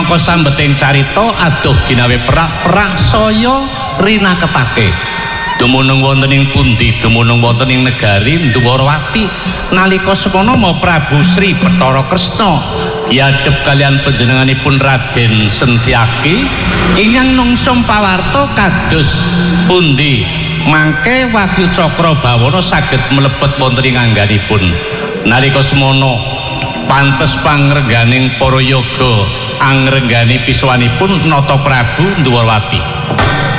nalika sambeting carita adoh ginawe perak-perak saya rinaketake dumunung wonten ing pundi dumunung wonten ing negari Ndwarawati nalika semono mau Prabu Sri Bathara Kresna diadhep kalian panjenenganipun Raden Sentyaki ingkang nungsum pawarta kados pundi mangke Wahyu Cakrabawana saged mlebet wonten ing angganipun nalika semono pantes pangreganing para yoga angrenggani piswanipun Nata Prabu Ndwarawati.